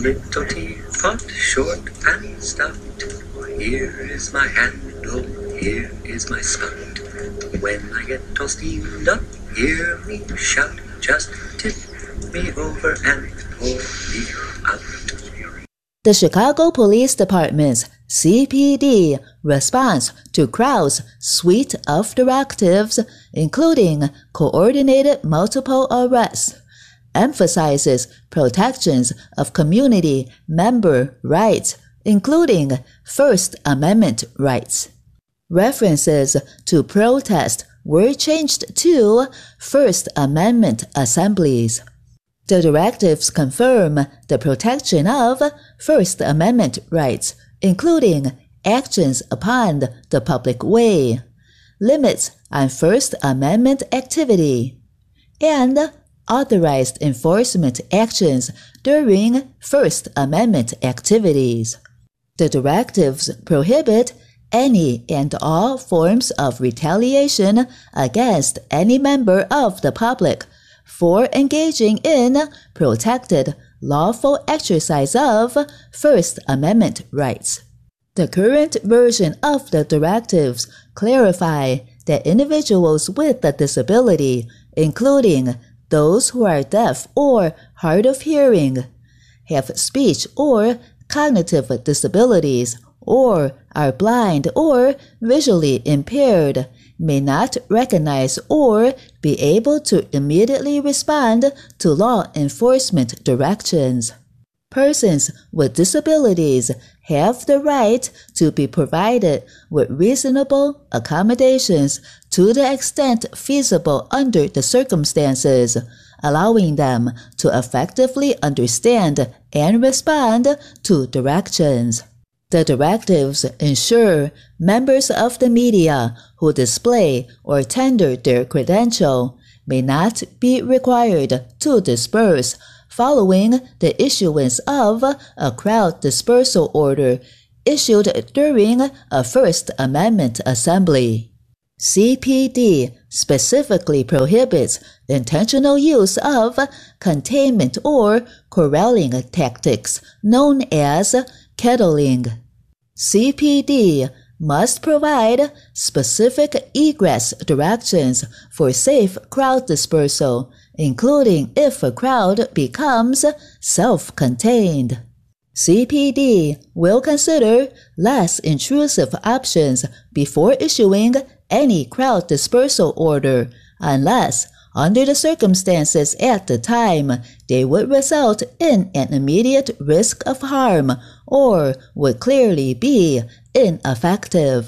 little teapot, short and stout. Here is my handle, here is my spout. When I get all steamed up, hear me shout. Just tip me over and pour me out. The Chicago Police Department's CPD response to Crowd's suite of directives, including coordinated multiple arrests, emphasizes protections of community member rights, including First Amendment rights. References to protest were changed to First Amendment assemblies. The directives confirm the protection of First Amendment rights, including actions upon the public way, limits on First Amendment activity, and authorized enforcement actions during First Amendment activities. The directives prohibit any and all forms of retaliation against any member of the public for engaging in protected, lawful exercise of First Amendment rights. The current version of the directives clarify that individuals with a disability, including those who are deaf or hard of hearing, have speech or cognitive disabilities, or are blind or visually impaired, may not recognize or be able to immediately respond to law enforcement directions. Persons with disabilities have the right to be provided with reasonable accommodations to the extent feasible under the circumstances, allowing them to effectively understand and respond to directions. The directives ensure members of the media who display or tender their credential may not be required to disperse following the issuance of a crowd dispersal order issued during a First Amendment assembly. CPD specifically prohibits intentional use of containment or corralling tactics known as kettling. CPD must provide specific egress directions for safe crowd dispersal, including if a crowd becomes self-contained. CPD will consider less intrusive options before issuing any crowd dispersal order, unless, under the circumstances at the time, they would result in an immediate risk of harm or would clearly be ineffective.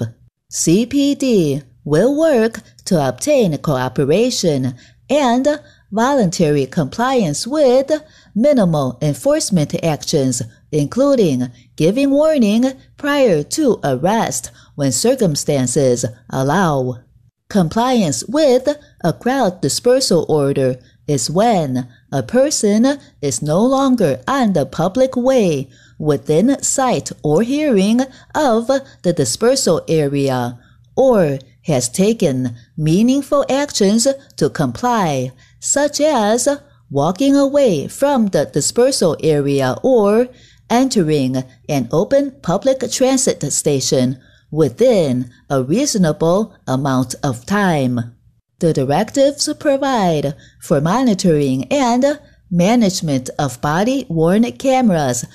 CPD will work to obtain cooperation and voluntary compliance with minimal enforcement actions, including giving warning prior to arrest when circumstances allow. Compliance with a crowd dispersal order is when a person is no longer on the public way within sight or hearing of the dispersal area, or has taken meaningful actions to comply, such as walking away from the dispersal area or entering an open public transit station within a reasonable amount of time. The directives provide for monitoring and management of body-worn cameras,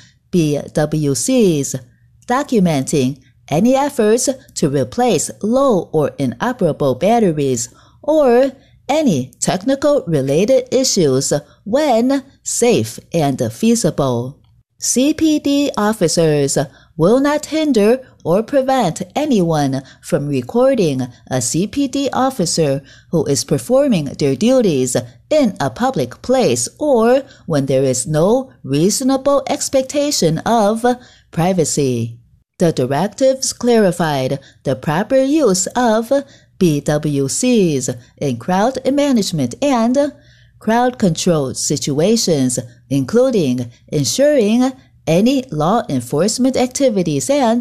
BWCs, documenting any efforts to replace low or inoperable batteries or any technical-related issues when safe and feasible. CPD officers will not hinder or prevent anyone from recording a CPD officer who is performing their duties in a public place or when there is no reasonable expectation of privacy. The directives clarified the proper use of BWCs in crowd management and crowd-controlled situations, including ensuring any law enforcement activities and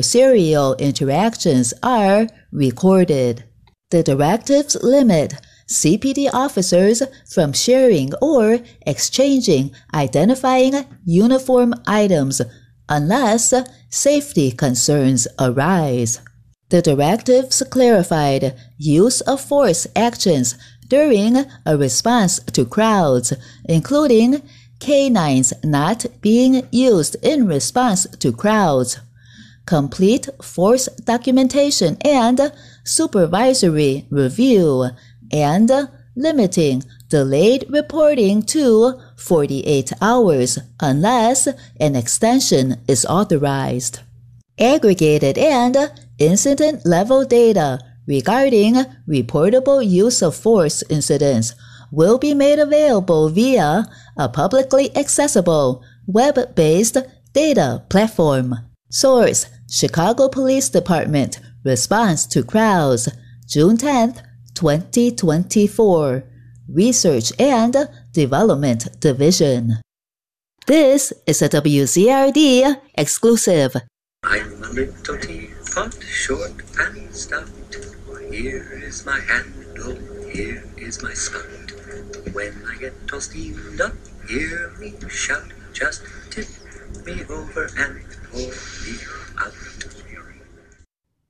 adversarial interactions are recorded. The directives limit CPD officers from sharing or exchanging identifying uniform items unless safety concerns arise. The directives clarified use of force actions during a response to crowds, including canines not being used in response to crowds, complete force documentation and supervisory review, and limiting delayed reporting to 48 hours unless an extension is authorized. Aggregated and incident-level data regarding reportable use of force incidents will be made available via a publicly accessible, web-based data platform. Source: Chicago Police Department, Response to Crowds, June 10, 2024. Research and Development Division. This is a WZRD exclusive. I'm a little teapot, short and stout. Here is my handle, here is my spout. When I get all steamed up, hear me shout. Just tip me over and pour me out.